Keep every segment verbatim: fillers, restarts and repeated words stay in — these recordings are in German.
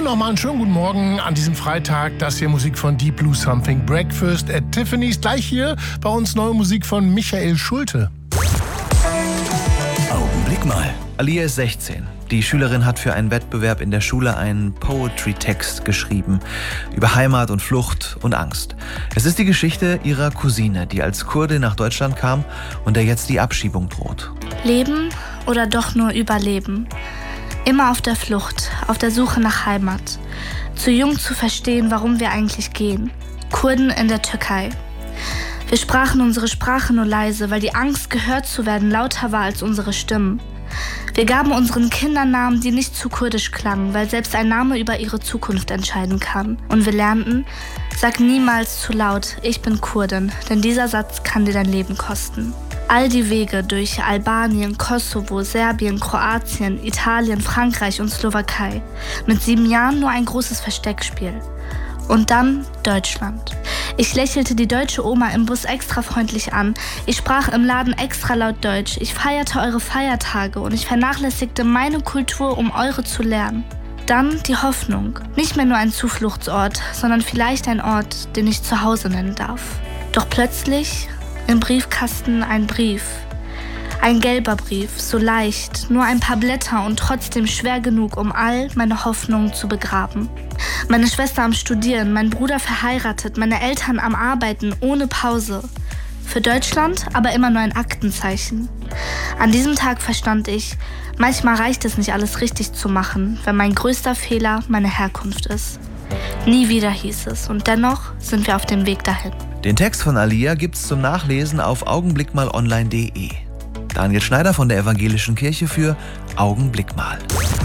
nochmal einen schönen guten Morgen an diesem Freitag. Das hier Musik von Deep Blue Something, Breakfast at Tiffany's. Gleich hier bei uns neue Musik von Michael Schulte. Augenblick mal. Alia ist sechzehn. Die Schülerin hat für einen Wettbewerb in der Schule einen Poetry-Text geschrieben über Heimat und Flucht und Angst. Es ist die Geschichte ihrer Cousine, die als Kurdin nach Deutschland kam und der jetzt die Abschiebung droht. Leben oder doch nur überleben? Immer auf der Flucht, auf der Suche nach Heimat. Zu jung zu verstehen, warum wir eigentlich gehen. Kurden in der Türkei. Wir sprachen unsere Sprache nur leise, weil die Angst, gehört zu werden, lauter war als unsere Stimmen. Wir gaben unseren Kindern Namen, die nicht zu kurdisch klangen, weil selbst ein Name über ihre Zukunft entscheiden kann. Und wir lernten, sag niemals zu laut, ich bin Kurdin, denn dieser Satz kann dir dein Leben kosten. All die Wege durch Albanien, Kosovo, Serbien, Kroatien, Italien, Frankreich und Slowakei. Mit sieben Jahren nur ein großes Versteckspiel. Und dann Deutschland. Ich lächelte die deutsche Oma im Bus extra freundlich an. Ich sprach im Laden extra laut Deutsch. Ich feierte eure Feiertage und ich vernachlässigte meine Kultur, um eure zu lernen. Dann die Hoffnung. Nicht mehr nur ein Zufluchtsort, sondern vielleicht ein Ort, den ich zu Hause nennen darf. Doch plötzlich im Briefkasten ein Brief. Ein gelber Brief, so leicht, nur ein paar Blätter und trotzdem schwer genug, um all meine Hoffnungen zu begraben. Meine Schwester am Studieren, mein Bruder verheiratet, meine Eltern am Arbeiten, ohne Pause. Für Deutschland aber immer nur ein Aktenzeichen. An diesem Tag verstand ich, manchmal reicht es nicht, alles richtig zu machen, wenn mein größter Fehler meine Herkunft ist. Nie wieder hieß es und dennoch sind wir auf dem Weg dahin. Den Text von Alia gibt's zum Nachlesen auf augenblickmalonline punkt de. Daniel Schneider von der Evangelischen Kirche für Augenblick mal.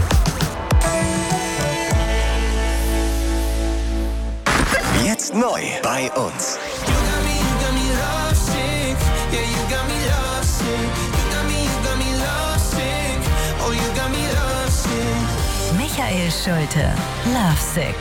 Jetzt neu bei uns. Michael Schulte, Lovesick.